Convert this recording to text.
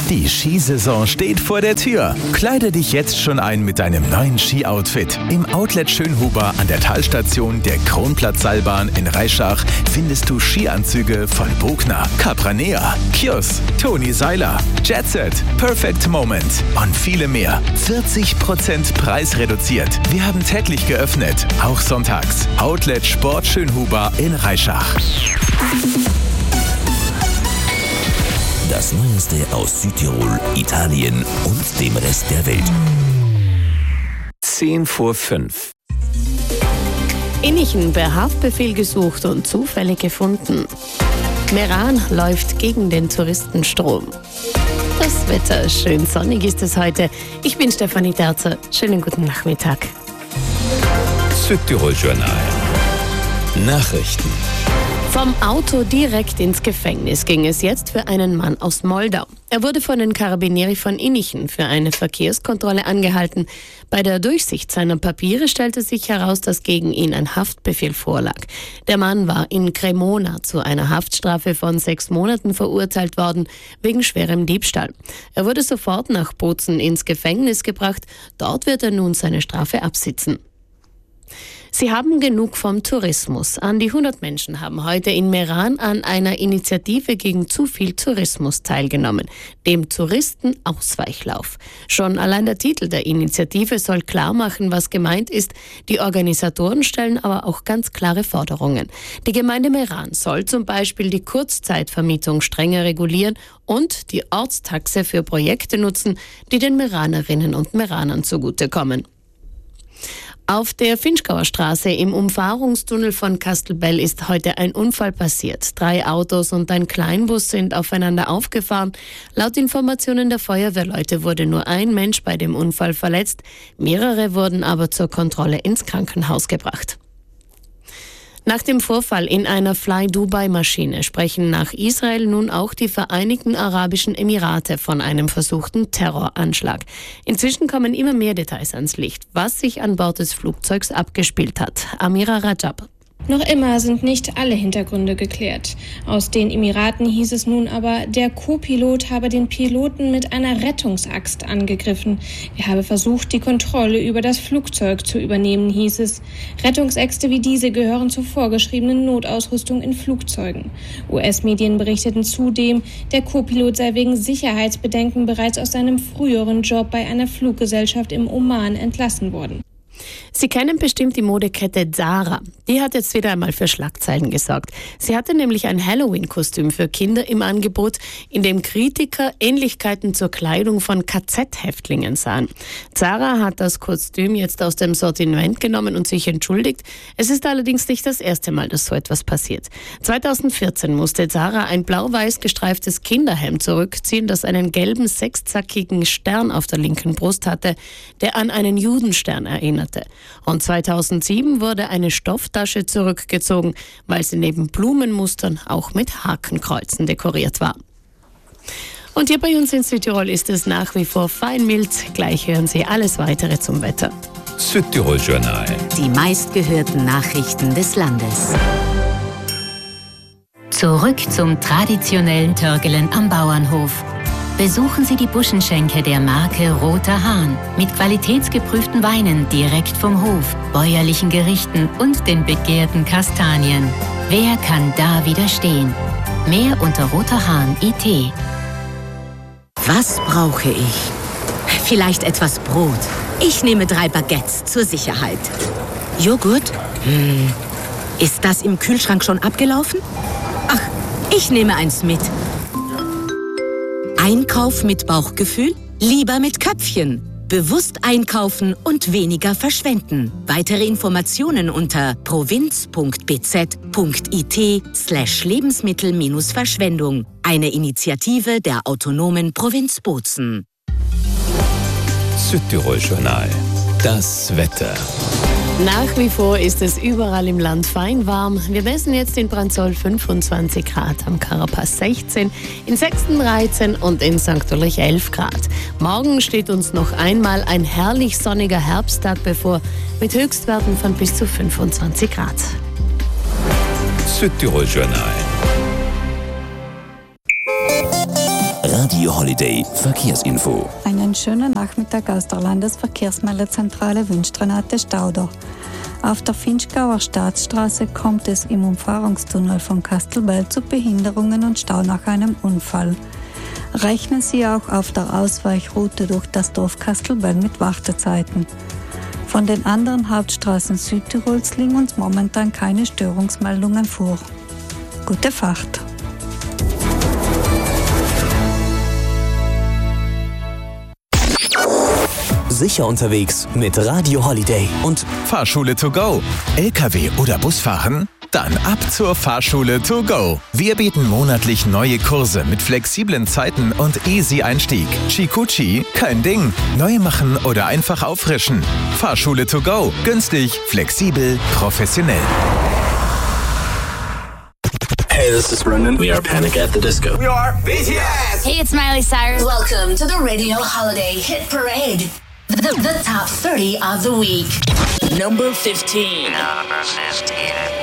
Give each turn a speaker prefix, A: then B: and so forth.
A: Die Skisaison steht vor der Tür. Kleide dich jetzt schon ein mit deinem neuen Ski-Outfit. Im Outlet Schönhuber an der Talstation der Kronplatzseilbahn in Reischach findest du Skianzüge von Bogner, Capranea, Kjos, Toni Seiler, Jetset, Perfect Moment und viele mehr. 40% preisreduziert. Wir haben täglich geöffnet, auch sonntags. Outlet Sport Schönhuber in Reischach.
B: Das Neueste aus Südtirol, Italien und dem Rest der Welt.
C: 5:10.
D: Innichen per Haftbefehl gesucht und zufällig gefunden. Meran läuft gegen den Touristenstrom. Das Wetter, schön sonnig ist es heute. Ich bin Stefanie Terzer. Schönen guten Nachmittag.
B: Südtirol Journal. Nachrichten.
D: Vom Auto direkt ins Gefängnis ging es jetzt für einen Mann aus Moldau. Er wurde von den Carabinieri von Innichen für eine Verkehrskontrolle angehalten. Bei der Durchsicht seiner Papiere stellte sich heraus, dass gegen ihn ein Haftbefehl vorlag. Der Mann war in Cremona zu einer Haftstrafe von 6 Monaten verurteilt worden, wegen schwerem Diebstahl. Er wurde sofort nach Bozen ins Gefängnis gebracht. Dort wird er nun seine Strafe absitzen. Sie haben genug vom Tourismus. An die 100 Menschen haben heute in Meran an einer Initiative gegen zu viel Tourismus teilgenommen, dem Touristenausweichlauf. Schon allein der Titel der Initiative soll klar machen, was gemeint ist. Die Organisatoren stellen aber auch ganz klare Forderungen. Die Gemeinde Meran soll zum Beispiel die Kurzzeitvermietung strenger regulieren und die Ortstaxe für Projekte nutzen, die den Meranerinnen und Meranern zugutekommen. Auf der Finchgauer Straße im Umfahrungstunnel von Kastelbell ist heute ein Unfall passiert. 3 Autos und ein Kleinbus sind aufeinander aufgefahren. Laut Informationen der Feuerwehrleute wurde nur ein Mensch bei dem Unfall verletzt. Mehrere wurden aber zur Kontrolle ins Krankenhaus gebracht. Nach dem Vorfall in einer Fly-Dubai-Maschine sprechen nach Israel nun auch die Vereinigten Arabischen Emirate von einem versuchten Terroranschlag. Inzwischen kommen immer mehr Details ans Licht, was sich an Bord des Flugzeugs abgespielt hat. Amira Rajab.
E: Noch immer sind nicht alle Hintergründe geklärt. Aus den Emiraten hieß es nun aber, der Co-Pilot habe den Piloten mit einer Rettungsaxt angegriffen. Er habe versucht, die Kontrolle über das Flugzeug zu übernehmen, hieß es. Rettungsäxte wie diese gehören zur vorgeschriebenen Notausrüstung in Flugzeugen. US-Medien berichteten zudem, der Co-Pilot sei wegen Sicherheitsbedenken bereits aus seinem früheren Job bei einer Fluggesellschaft im Oman entlassen worden.
D: Sie kennen bestimmt die Modekette Zara. Die hat jetzt wieder einmal für Schlagzeilen gesorgt. Sie hatte nämlich ein Halloween-Kostüm für Kinder im Angebot, in dem Kritiker Ähnlichkeiten zur Kleidung von KZ-Häftlingen sahen. Zara hat das Kostüm jetzt aus dem Sortiment genommen und sich entschuldigt. Es ist allerdings nicht das erste Mal, dass so etwas passiert. 2014 musste Zara ein blau-weiß gestreiftes Kinderhemd zurückziehen, das einen gelben sechszackigen Stern auf der linken Brust hatte, der an einen Judenstern erinnerte. Und 2007 wurde eine Stofftasche zurückgezogen, weil sie neben Blumenmustern auch mit Hakenkreuzen dekoriert war. Und hier bei uns in Südtirol ist es nach wie vor fein mild. Gleich hören Sie alles Weitere zum Wetter.
B: Südtirol Journal.
F: Die meistgehörten Nachrichten des Landes. Zurück zum traditionellen Törgelen am Bauernhof. Besuchen Sie die Buschenschenke der Marke Roter Hahn mit qualitätsgeprüften Weinen direkt vom Hof, bäuerlichen Gerichten und den begehrten Kastanien. Wer kann da widerstehen? Mehr unter roterhahn.it.
G: Was brauche ich? Vielleicht etwas Brot. Ich nehme 3 Baguettes zur Sicherheit. Joghurt? Ist das im Kühlschrank schon abgelaufen? Ach, ich nehme eins mit. Einkauf mit Bauchgefühl? Lieber mit Köpfchen. Bewusst einkaufen und weniger verschwenden. Weitere Informationen unter provinz.bz.it/Lebensmittel-Verschwendung. Eine Initiative der autonomen Provinz Bozen.
B: Südtirol Journal. Das Wetter.
D: Nach wie vor ist es überall im Land fein warm. Wir messen jetzt in Branzoll 25 Grad, am Karapass 16, in Sexten 13 und in St. Ulrich 11 Grad. Morgen steht uns noch einmal ein herrlich sonniger Herbsttag bevor, mit Höchstwerten von bis zu 25 Grad.
B: Südtirol Journal. Radio Holiday Verkehrsinfo.
C: Einen schönen Nachmittag aus der Landesverkehrsmeldezentrale wünscht Renate Stauder. Auf der Vinschgauer Staatsstraße kommt es im Umfahrungstunnel von Kastelbell zu Behinderungen und Stau nach einem Unfall. Rechnen Sie auch auf der Ausweichroute durch das Dorf Kastelbell mit Wartezeiten. Von den anderen Hauptstraßen Südtirols liegen uns momentan keine Störungsmeldungen vor. Gute Fahrt!
H: Sicher unterwegs mit Radio Holiday und
A: Fahrschule to go. LKW oder Busfahren? Dann ab zur Fahrschule to go. Wir bieten monatlich neue Kurse mit flexiblen Zeiten und easy Einstieg. Chikuchi, kein Ding. Neu machen oder einfach auffrischen. Fahrschule to go. Günstig, flexibel, professionell.
I: Hey, this is Brendan. We are Panic at the Disco.
J: We are BTS.
K: Hey, it's Miley Cyrus.
L: Welcome to the Radio Holiday Hit Parade. The top 30 of the week.
J: Number 15.